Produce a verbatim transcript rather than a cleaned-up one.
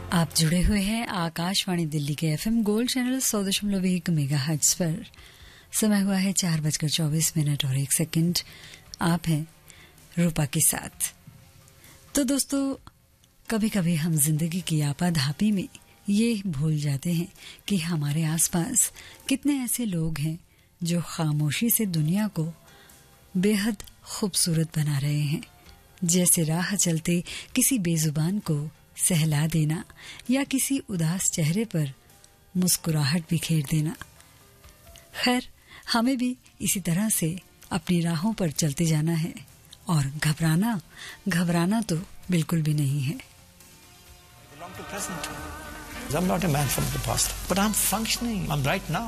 आप जुड़े हुए हैं आकाशवाणी दिल्ली के एफएम गोल्ड चैनल सौ दशमलव एक मेगा हर्ट्ज पर। समय हुआ है चार बजकर चौबीस मिनट और एक सेकंड। आप हैं रूपा के साथ। तो दोस्तों, कभी कभी हम जिंदगी की आपाधापी में ये भूल जाते हैं कि हमारे आसपास कितने ऐसे लोग हैं जो खामोशी से दुनिया को बेहद खूबसूरत बना रहे हैं। जैसे राह चलते किसी बेजुबान को सहला देना या किसी उदास चेहरे पर मुस्कुराहट बिखेर देना। खैर, हमें भी इसी तरह से अपनी राहों पर चलते जाना है और घबराना घबराना तो बिल्कुल भी नहीं है। I'm not a man from the past, but I'm functioning. I'm right now.